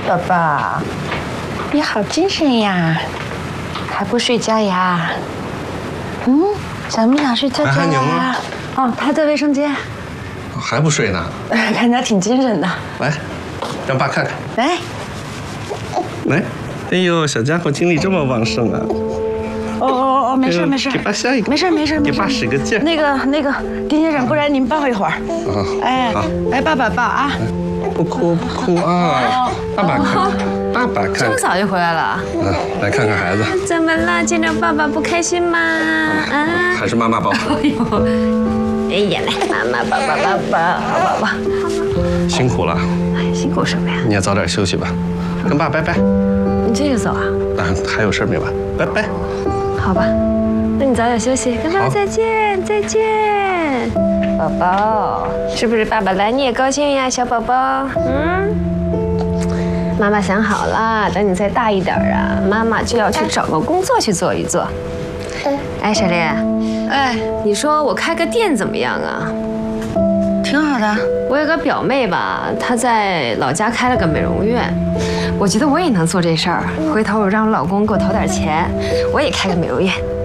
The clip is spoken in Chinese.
宝宝，你好精神呀，还不睡觉呀？想不想睡觉觉呀？哦，他在卫生间。 还不睡呢？ 看起来挺精神的。 来，让爸看看。 来， 来，哎呦，小家伙精力这么旺盛啊！ 哦，没事没事， 给爸笑一个。 没事没事， 给爸使个劲儿。 那个，丁先生，不然您抱一会儿。哎，来抱抱啊！ 不哭不哭啊！爸爸看，爸爸看。 这么早就回来了？ 来看看孩子。 怎么了？见着爸爸不开心吗？啊？ 还是妈妈抱。 哎呀，来，妈妈抱抱抱抱，好宝宝。 辛苦了。 哎，辛苦什么呀？ 你也早点休息吧，跟爸拜拜。 你这就走啊？ 还有事没完，拜拜。 好吧，那你早点休息，跟爸爸再见，再见。宝宝，是不是爸爸来你也高兴呀，小宝宝？妈妈想好了，等你再大一点啊，妈妈就要去找个工作去做一做。哎，小丽， 哎， 你说我开个店怎么样啊？ 挺好的。 我有个表妹吧，她在老家开了个美容院，我觉得我也能做这事儿。回头我让我老公给我投点钱，我也开个美容院。